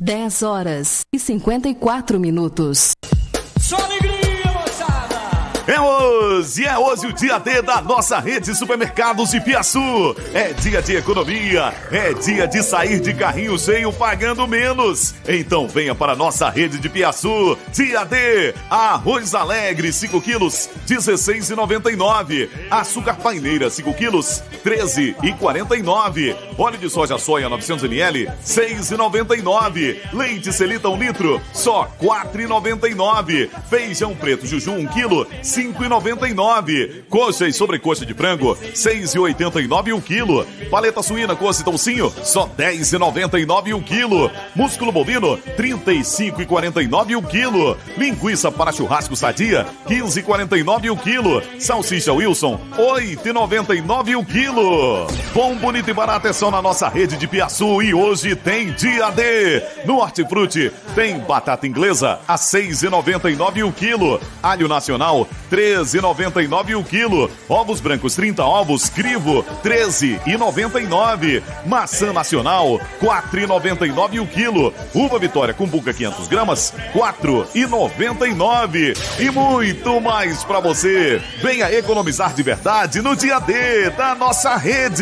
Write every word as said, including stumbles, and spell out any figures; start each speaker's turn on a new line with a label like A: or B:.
A: dez horas e cinquenta e quatro minutos.
B: Só alegria, moçada!
C: É hoje, é hoje o dia D da nossa rede de supermercados de Piaçu. É dia de economia, é dia de sair de carrinho cheio pagando menos. Então venha para a nossa rede de Piaçu. Dia D, arroz alegre cinco quilos, dezesseis reais e noventa e nove centavos. Açúcar paineira cinco quilos, treze reais e quarenta e nove centavos. Óleo de soja soia novecentos mililitros, seis reais e noventa e nove centavos. Leite Selita um litro, só quatro reais e noventa e nove centavos. Feijão preto Juju um quilo, cinco reais e noventa e nove centavos. Coxa e sobrecoxa de frango, seis reais e oitenta e nove centavos um quilo. Paleta suína coxa e toucinho, só dez reais e noventa e nove centavos um quilo. Músculo bovino, trinta e cinco reais e quarenta e nove centavos um quilo. Linguiça para churrasco sadia, quinze reais e quarenta e nove centavos um quilo. Salsicha Wilson, oito reais e noventa e nove centavos um quilo. Bom, bonito e barato é só na nossa rede de Piaçu e hoje tem dia D. No Hortifruti tem batata inglesa a seis reais e noventa e nove centavos um quilo. Alho nacional, treze reais e noventa e nove centavos um quilo. Ovos brancos trinta ovos, crivo, treze reais e noventa e nove centavos. Maçã nacional, quatro reais e noventa e nove centavos um quilo. Uva Vitória com buca quinhentas gramas, quatro reais e noventa e nove centavos. E muito mais pra você. Venha economizar de verdade no dia D da nossa rede.